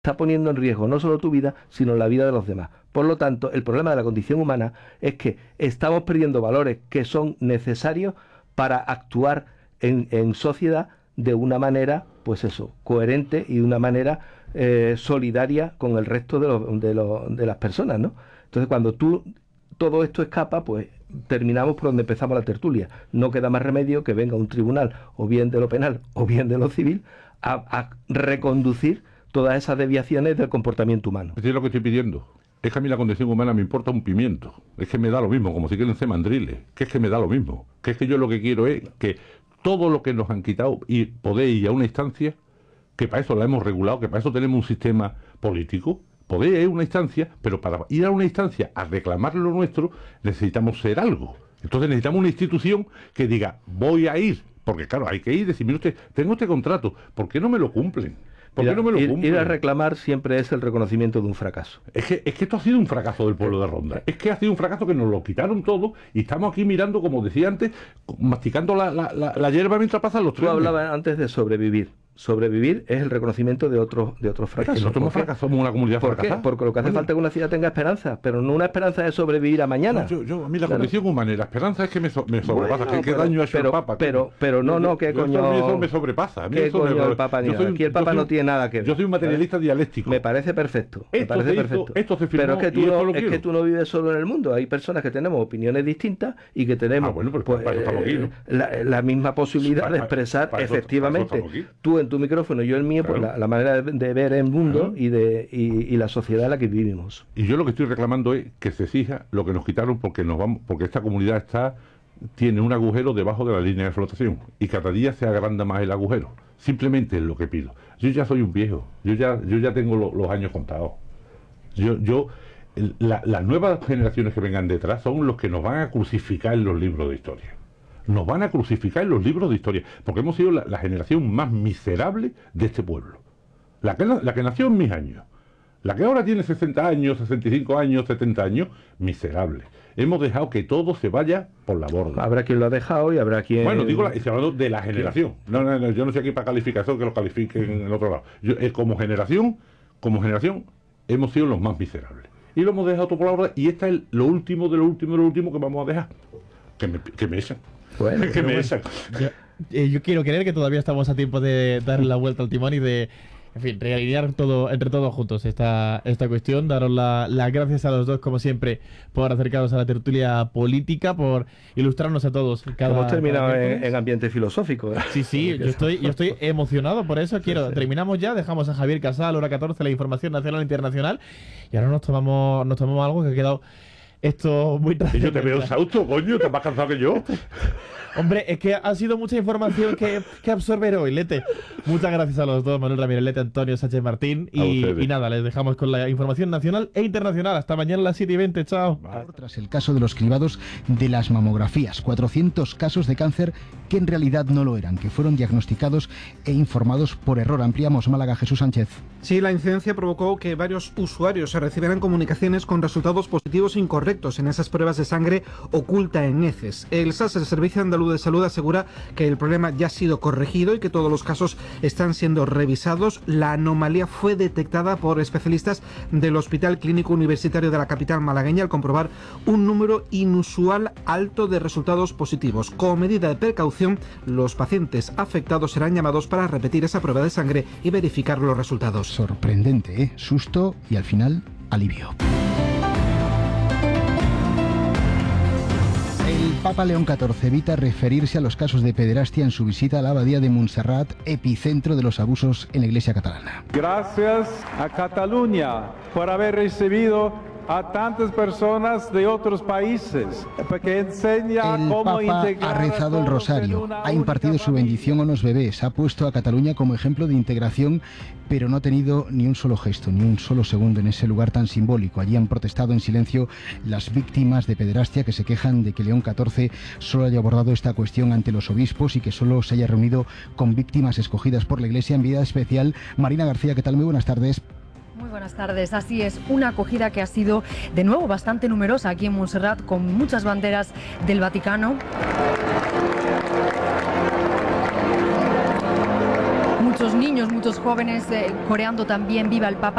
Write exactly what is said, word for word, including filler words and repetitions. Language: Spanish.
está poniendo en riesgo no solo tu vida, sino la vida de los demás. Por lo tanto, el problema de la condición humana es que estamos perdiendo valores que son necesarios para actuar en, en sociedad de una manera, pues eso, coherente y de una manera eh, solidaria con el resto de, los, de, los, de las personas, ¿no? Entonces, cuando tú todo esto escapa, pues terminamos por donde empezamos la tertulia. No queda más remedio que venga un tribunal, o bien de lo penal, o bien de lo civil, a, a reconducir todas esas desviaciones del comportamiento humano. Es lo que estoy pidiendo. Es que a mí la condición humana me importa un pimiento. Es que me da lo mismo, como si quieren ser mandriles. Que es que me da lo mismo. Que es que yo lo que quiero es que todo lo que nos han quitado y poder ir a una instancia, que para eso la hemos regulado, que para eso tenemos un sistema político, poder ir a una instancia, pero para ir a una instancia a reclamar lo nuestro, necesitamos ser algo. Entonces necesitamos una institución que diga, voy a ir. Porque claro, hay que ir y decir, mire usted, tengo este contrato, ¿por qué no me lo cumplen? ¿Por qué no me lo ir, cumplen? ir a reclamar siempre es el reconocimiento de un fracaso. Es que, es que esto ha sido un fracaso del pueblo de Ronda. Es que ha sido un fracaso que nos lo quitaron todo y estamos aquí mirando, como decía antes, masticando la, la, la, la hierba mientras pasan los trenes. Tú hablabas antes de sobrevivir. Sobrevivir es el reconocimiento de otros de otros fracasos. Es que nosotros fracasamos, somos una comunidad ¿Por fracasada. qué? Porque lo que hace bueno. falta es que una ciudad tenga esperanza, pero no una esperanza de sobrevivir a mañana. No, yo, yo, a mí la claro. condición humana y la esperanza es que me, so, me sobrepasa. Bueno, ¿Qué, pero, ¿Qué daño ha hecho pero, el Papa? Pero, pero no, no, ¿qué yo, coño? A mí eso me sobrepasa. A mí ¿Qué eso coño me, el Papa ni yo nada? soy, Aquí el Papa soy, no tiene nada que ver. Yo soy un materialista ¿sabes? dialéctico. Me parece perfecto. Me esto parece se perfecto. Hizo, esto se firmó, pero es que tú no, es quiero. que tú no vives solo en el mundo. Hay personas que tenemos opiniones distintas y que tenemos ah, bueno, pues, pues, para eso estamos aquí, ¿no? la, la misma posibilidad para, de expresar para eso, efectivamente para eso tú en tu micrófono y yo en el mío, claro. pues la, la manera de, de ver el mundo claro. y de y, y la sociedad en la que vivimos. Y yo lo que estoy reclamando es que se exija lo que nos quitaron porque nos vamos, porque esta comunidad está tiene un agujero debajo de la línea de flotación y cada día se agranda más el agujero. Simplemente es lo que pido. Yo ya soy un viejo, yo ya yo ya tengo lo, los años contados. Yo yo la, las nuevas generaciones que vengan detrás son los que nos van a crucificar en los libros de historia. Nos van a crucificar en los libros de historia, porque hemos sido la, la generación más miserable de este pueblo. La que, la que nació en mis años. La que ahora tiene sesenta años, sesenta y cinco años, setenta años, miserable. Hemos dejado que todo se vaya por la borda. Habrá quien lo ha dejado y habrá quien... Bueno, digo, la, estoy hablando de la generación. No, no, no, yo no estoy aquí para calificación, que lo califiquen en el otro lado. Yo, eh, como generación, como generación, hemos sido los más miserables. Y lo hemos dejado todo por la borda y esta es lo último de lo último de lo último que vamos a dejar. Que me, que me echan. Bueno, que me bueno. echan. Yo, eh, yo quiero creer que todavía estamos a tiempo de darle la vuelta al timón y de... En fin, realinear todo, entre todos juntos esta, esta cuestión. Daros las la gracias a los dos, como siempre, por acercaros a la tertulia política, por ilustrarnos a todos. Cada, Hemos terminado cada en, en ambiente filosófico. ¿eh? Sí, sí, yo estoy, yo estoy emocionado por eso. Quiero, sí, sí. Terminamos ya, dejamos a Javier Casal, hora catorce, la información nacional e internacional. Y ahora nos tomamos, nos tomamos algo que ha quedado esto muy trascendental. Yo te veo exhausto, coño, estás más cansado que yo. Hombre, es que ha sido mucha información que, que absorber hoy, Lete. Muchas gracias a los dos, Manuel Ramírez Lete, Antonio Sánchez Martín. Y, y nada, les dejamos con la información nacional e internacional. Hasta mañana a las siete y veinte, chao. Tras el caso de los cribados de las mamografías, cuatrocientos casos de cáncer que en realidad no lo eran, que fueron diagnosticados e informados por error. Ampliamos Málaga, Jesús Sánchez. Sí, la incidencia provocó que varios usuarios se recibieran comunicaciones con resultados positivos incorrectos en esas pruebas de sangre oculta en heces. El S A S, el Servicio Andaluz de Salud, asegura que el problema ya ha sido corregido y que todos los casos están siendo revisados. La anomalía fue detectada por especialistas del Hospital Clínico Universitario de la capital malagueña al comprobar un número inusual alto de resultados positivos. Como medida de precaución, los pacientes afectados serán llamados para repetir esa prueba de sangre y verificar los resultados. Sorprendente, ¿eh? Susto y al final alivio. El Papa León catorce evita referirse a los casos de pederastia en su visita a la abadía de Montserrat, epicentro de los abusos en la Iglesia catalana. Gracias a Cataluña por haber recibido a tantas personas de otros países, porque enseña el cómo Papa integrar ha rezado el rosario, ha impartido su bendición a los bebés, ha puesto a Cataluña como ejemplo de integración, pero no ha tenido ni un solo gesto, ni un solo segundo en ese lugar tan simbólico. Allí han protestado en silencio las víctimas de pederastia que se quejan de que León catorce solo haya abordado esta cuestión ante los obispos y que solo se haya reunido con víctimas escogidas por la Iglesia en vida especial. Marina García, ¿qué tal? Muy buenas tardes. Muy buenas tardes, así es, una acogida que ha sido de nuevo bastante numerosa aquí en Montserrat, con muchas banderas del Vaticano. muchos niños, muchos jóvenes eh, coreando también Viva el Papa.